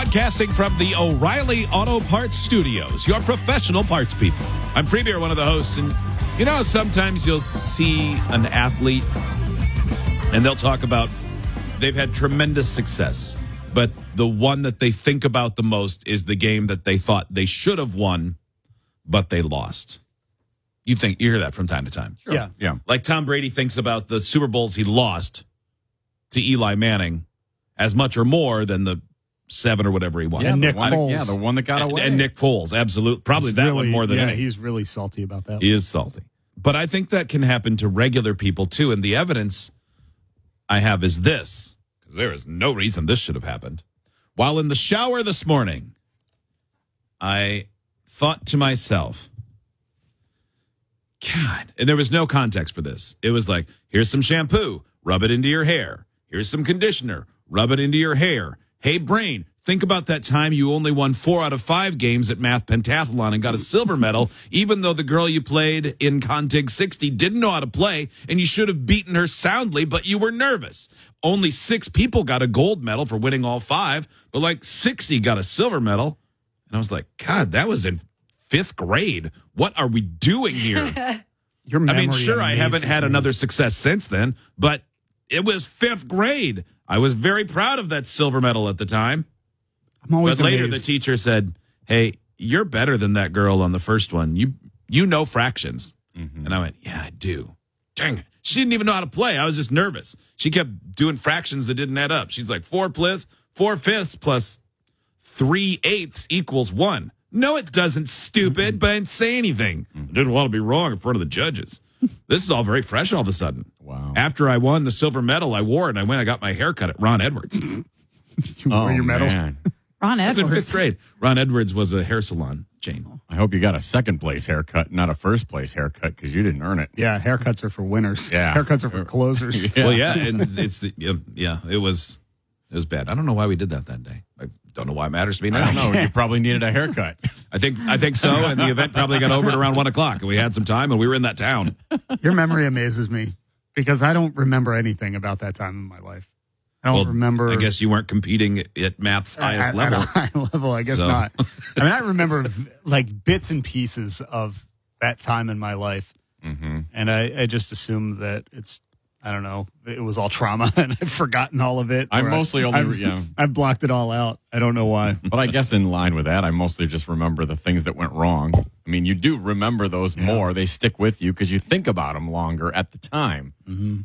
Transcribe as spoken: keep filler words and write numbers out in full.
Broadcasting from the O'Reilly Auto Parts Studios, your professional parts people. I'm Premier, one of the hosts, and you know, sometimes you'll see an athlete and they'll talk about they've had tremendous success, but the one that they think about the most is the game that they thought they should have won, but they lost. You think you hear that from time to time. Sure. Yeah. Yeah. Like Tom Brady thinks about the Super Bowls he lost to Eli Manning as much or more than the seven or whatever he won. Yeah, And Nick the one Foles. that, yeah, the one that got and, away. and Nick Foles, absolutely. Probably He's that really, one more than yeah, any. he's really salty about that. He is salty. But I think that can happen to regular people, too. And the evidence I have is this, because there is no reason this should have happened. While in the shower this morning, I thought to myself, God, and there was no context for this. It was like, here's some shampoo, rub it into your hair. Here's some conditioner, rub it into your hair. Hey, brain, think about that time you only won four out of five games at Math Pentathlon and got a silver medal, even though the girl you played in Contig sixty didn't know how to play, and you should have beaten her soundly, but you were nervous. Only six people got a gold medal for winning all five, but like sixty got a silver medal. And I was like, God, that was in fifth grade. What are we doing here? Your I memory mean, sure, I haven't amazes had me. another success since then, but it was fifth grade. I was very proud of that silver medal at the time. I'm always But later the amazed. teacher said, hey, you're better than that girl on the first one. You you know fractions. Mm-hmm. And I went, yeah, I do. Dang it. She didn't even know how to play. I was just nervous. She kept doing fractions that didn't add up. She's like, four fifths, four fifths plus three eighths equals one. No, it doesn't, stupid, Mm-hmm. but I didn't say anything. I didn't want to be wrong in front of the judges. This is all very fresh all of a sudden. Wow. After I won the silver medal, I wore it, and I went, I got my hair cut at Ron Edwards. You Oh, wear your medal. man. Ron I was in Edwards. fifth grade. Ron Edwards was a hair salon chain. I hope you got a second place haircut, not a first place haircut, because you didn't earn it. Yeah, haircuts are for winners. Yeah. Haircuts are for closers. Yeah. Well, yeah, and it's the, yeah, yeah, it was it was bad. I don't know why we did that that day. I don't know why it matters to me now. I don't know. You probably needed a haircut. I think I think so, and the event probably got over at around one o'clock, and we had some time, and we were in that town. Your memory amazes me because I don't remember anything about that time in my life. I don't Well, remember. I guess you weren't competing at math's highest at, level. At a high level, I guess So. not. I mean, I remember like bits and pieces of that time in my life, Mm-hmm. and I, I just assume that it's, I don't know, it was all trauma, and I've forgotten all of it. I or mostly only, I've, yeah. I've blocked it all out. I don't know why. But I guess in line with that, I mostly just remember the things that went wrong. I mean, you do remember those more. They stick with you because you think about them longer at the time. Mm-hmm.